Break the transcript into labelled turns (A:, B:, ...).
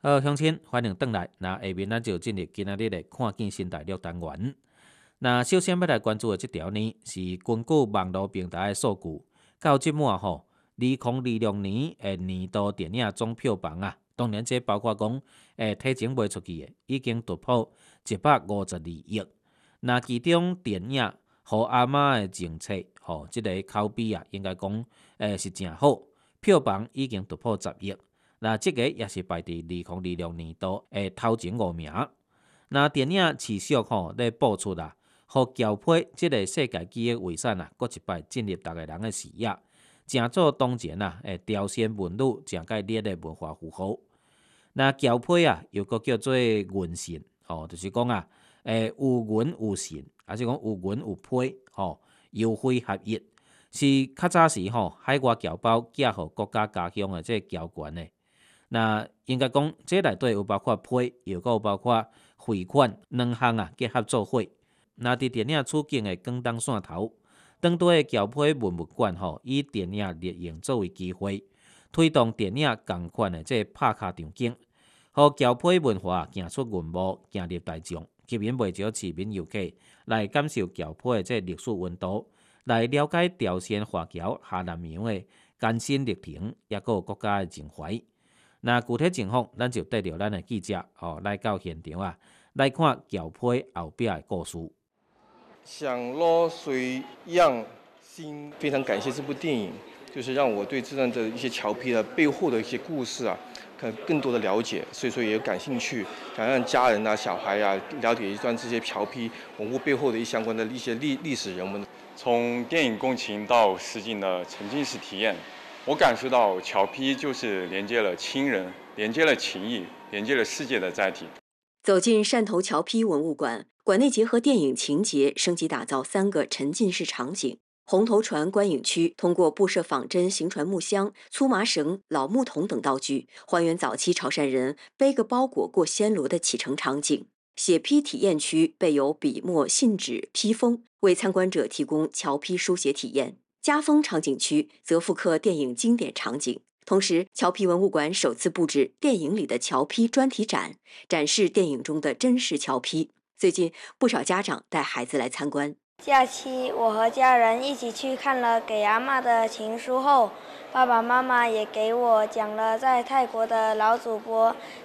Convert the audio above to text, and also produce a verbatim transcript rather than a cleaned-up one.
A: 好，乡亲，欢迎回来。那下面咱就进入今仔日的看见新大陆单元。那首先要来关注的这条呢，是根据网络平台的数据，到即满吼，二零二六年的年度电影总票房啊，当然这包括讲诶提前卖出去的，已经突破一百五十二亿。那其中电影《和阿妈的政策》吼，即、这个口碑啊，应该讲诶是真好，票房已经突破十亿。那这个也是排伫二零二六年度的头前五名。那电影持续吼咧播出啦，互交配即个世界级的遗产啊，搁一摆进入逐个人的视野，正做当前啊，诶朝鲜文女正解列的文化符号。那交配啊，又搁叫做允信，吼，就是讲啊，诶有允有信，还是讲有允有配，吼，有非合一，是较早时吼海外侨胞寄互国家家乡的这交权的。那应该讲，这内底有包括配，又有包括汇款两项啊结合做伙。那伫电影处境的广东线头，当地的侨配文物馆吼，以电影列印作为机会，推动电影共款的这拍卡场景，互侨配文化行出云雾，行入大众，吸引袂少市民游客来感受侨配的这历史温度，来了解朝鲜华侨下南洋的艰辛历程，也有国家的情怀。那具体情况，咱就带着咱的记者哦来到现场啊，来看侨配后壁的故事。
B: 想落水样心，非常感谢这部电影，就是让我对这段的一些侨批的背后的一些故事啊，可更多的了解，所以说也有感兴趣，想让家人啊、小孩啊了解一段这些侨批文物背后的一相关的一些历历史人物。
C: 从电影共情到实景的沉浸式体验。我感受到侨批就是连接了亲人、连接了情谊、连接了世界的载体。
D: 走进汕头侨批文物馆，馆内结合电影情节，升级打造三个沉浸式场景。红头船观影区通过布设仿真行船木箱、粗麻绳、老木桶等道具，还原早期潮汕人背个包裹过暹罗的启程场景。写批体验区备有笔墨、信纸、批封，为参观者提供侨批书写体验。家风场景区则复刻电影经典场景，同时侨批文物馆首次布置电影里的侨批专题展，展示电影中的真实侨批。最近不少家长带孩子来参观。
E: 假期我和家人一起去看了《给阿嬷的情书》后，爸爸妈妈也给我讲了在泰国的老祖婆